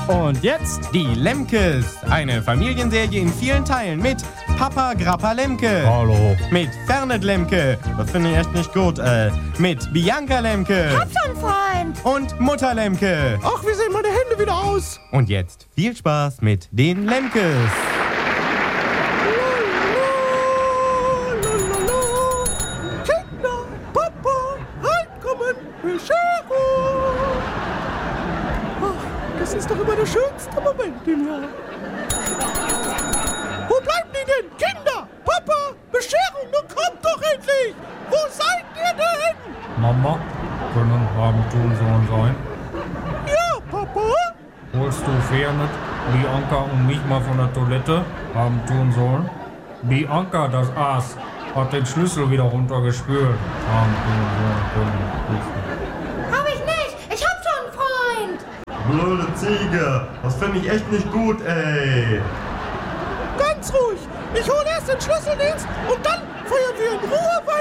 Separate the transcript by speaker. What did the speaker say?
Speaker 1: Und jetzt die Lemkes. Eine Familienserie in vielen Teilen mit Papa Grappa Lemke.
Speaker 2: Hallo.
Speaker 1: Mit Fernet Lemke. Das finde ich echt nicht gut. Mit Bianca Lemke.
Speaker 3: Hab schon Freund.
Speaker 1: Und Mutter Lemke.
Speaker 2: Ach, wie sehen meine Hände wieder aus?
Speaker 1: Und jetzt viel Spaß mit den Lemkes.
Speaker 2: Kinder, Papa, reinkommen, Bescherung. Ach, das ist doch immer der schönste Moment im Jahr. Wo bleiben die denn? Kinder, Papa, Bescherung, nun kommt doch endlich. Wo seid ihr denn?
Speaker 4: Mama, können Abendtun sein?
Speaker 2: Ja, Papa.
Speaker 4: Holst du Fernet, Bianca und mich mal von der Toilette haben tun sollen? Bianca, das Aas, hat den Schlüssel wieder runtergespült. Haben tun sollen.
Speaker 3: Hab ich nicht. Ich hab schon Freund.
Speaker 1: Blöde Ziege. Das finde ich echt nicht gut, ey.
Speaker 2: Ganz ruhig. Ich hole erst den Schlüsseldienst und dann feuern wir in Ruhe weiter.